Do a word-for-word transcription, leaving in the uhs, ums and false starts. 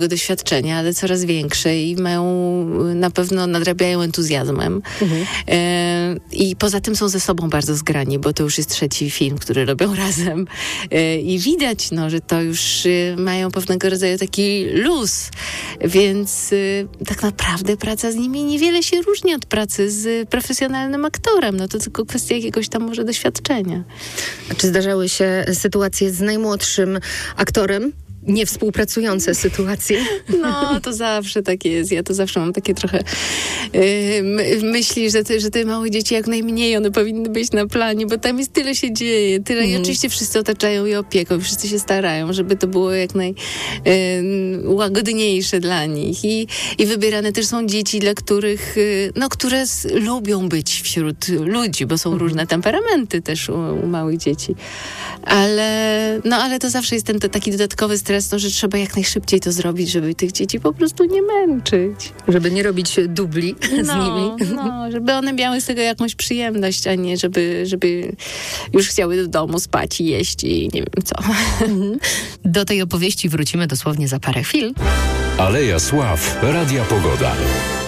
doświadczenia, ale coraz większe i mają, na pewno nadrabiają entuzjazmem. Mhm. E, I poza tym są ze sobą bardzo zgrani, bo to już jest trzeci film, który robią razem. E, I widać, no, że to już e, mają pewnego rodzaju taki luz, więc e, tak naprawdę praca z nimi niewiele się różni od pracy z profesjonalnym aktorem. No to tylko kwestia jakiegoś tam może doświadczenia. A czy zdarzały się sytuacje z najmłodszym aktorem? Niewspółpracujące sytuacje. No, to zawsze tak jest. Ja to zawsze mam takie trochę yy, my, myśli, że te, że te małe dzieci jak najmniej one powinny być na planie, bo tam jest tyle się dzieje, tyle mm. i oczywiście wszyscy otaczają je opieką, wszyscy się starają, żeby to było jak najłagodniejsze yy, dla nich. I, I wybierane też są dzieci, dla których, yy, no, które z, lubią być wśród ludzi, bo są mm. różne temperamenty też u, u małych dzieci. Ale, no, ale to zawsze jest ten to taki dodatkowy stres, no, że trzeba jak najszybciej to zrobić, żeby tych dzieci po prostu nie męczyć. Żeby nie robić dubli no, z nimi. No, żeby one miały z tego jakąś przyjemność, a nie żeby, żeby już chciały do domu spać i jeść i nie wiem co. Do tej opowieści wrócimy dosłownie za parę chwil. Aleja Sław, Radia Pogoda.